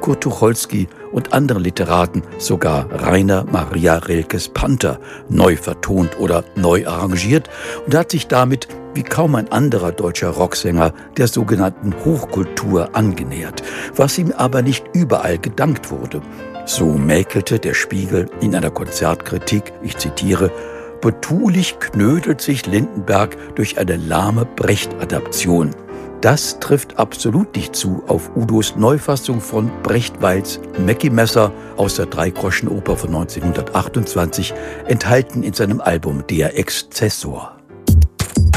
Kurt Tucholsky und andere Literaten sogar Rainer Maria Rilkes Panther neu vertont oder neu arrangiert und hat sich damit wie kaum ein anderer deutscher Rocksänger der sogenannten Hochkultur angenähert, was ihm aber nicht überall gedankt wurde. So mäkelte der Spiegel in einer Konzertkritik, ich zitiere, betulich knödelt sich Lindenberg durch eine lahme Brecht-Adaption. Das trifft absolut nicht zu auf Udos Neufassung von Brechtweils Mackie-Messer aus der Dreigroschenoper von 1928, enthalten in seinem Album Der Exzessor.